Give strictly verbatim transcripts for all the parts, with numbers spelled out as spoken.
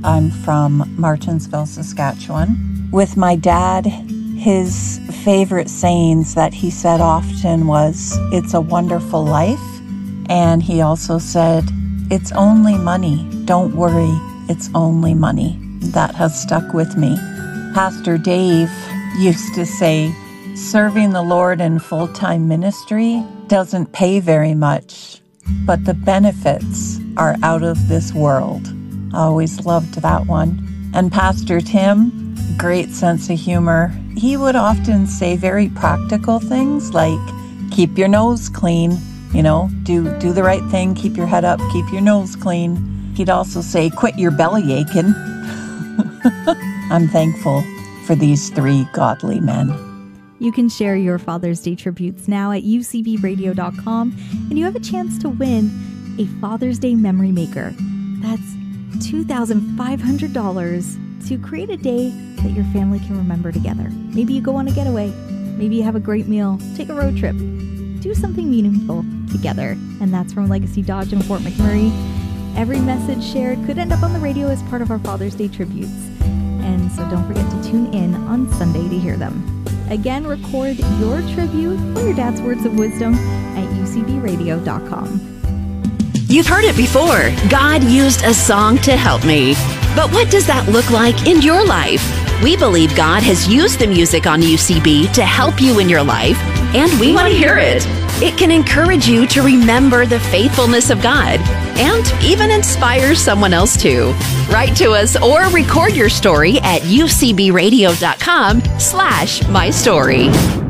I'm from Martinsville, Saskatchewan. With my dad, his favorite sayings that he said often was, "It's a wonderful life." And he also said, "It's only money. Don't worry, it's only money." That has stuck with me. Pastor Dave used to say, serving the Lord in full-time ministry doesn't pay very much, but the benefits are out of this world. I always loved that one. And Pastor Tim, great sense of humor. He would often say very practical things like, keep your nose clean, you know, do, do the right thing, keep your head up, keep your nose clean. He'd also say, quit your belly aching. I'm thankful for these three godly men. You can share your Father's Day tributes now at u c b radio dot com, and you have a chance to win a Father's Day Memory Maker. That's two thousand five hundred dollars to create a day that your family can remember together. Maybe you go on a getaway. Maybe you have a great meal. Take a road trip. Do something meaningful together. And that's from Legacy Dodge in Fort McMurray. Every message shared could end up on the radio as part of our Father's Day tributes. And so don't forget to tune in on Sunday to hear them. Again, record your tribute for your dad's words of wisdom at u c b radio dot com. You've heard it before. God used a song to help me. But what does that look like in your life? We believe God has used the music on U C B to help you in your life, and we want to hear it. It can encourage you to remember the faithfulness of God and even inspire someone else to. Write to us or record your story at u c b radio dot com slash my story.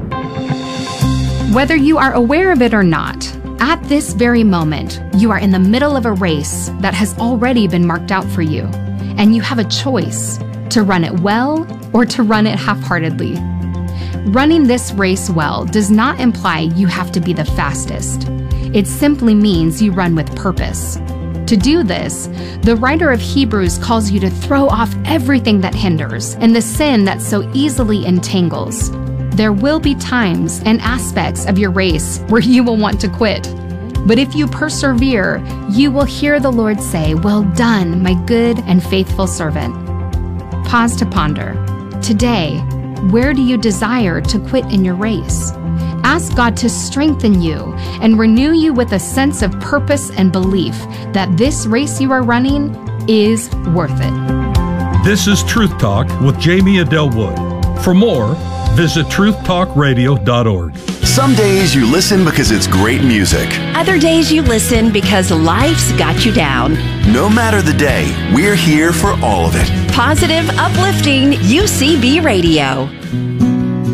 Whether you are aware of it or not, at this very moment, you are in the middle of a race that has already been marked out for you, and you have a choice to run it well or to run it half-heartedly. Running this race well does not imply you have to be the fastest. It simply means you run with purpose. To do this, the writer of Hebrews calls you to throw off everything that hinders and the sin that so easily entangles. There will be times and aspects of your race where you will want to quit. But if you persevere, you will hear the Lord say, "Well done, my good and faithful servant." Pause to ponder. Today, where do you desire to quit in your race? Ask God to strengthen you and renew you with a sense of purpose and belief that this race you are running is worth it. This is Truth Talk with Jamie Adelwood. For more, visit truth talk radio dot org. Some days you listen because it's great music. Other days you listen because life's got you down. No matter the day, we're here for all of it. Positive, uplifting U C B Radio.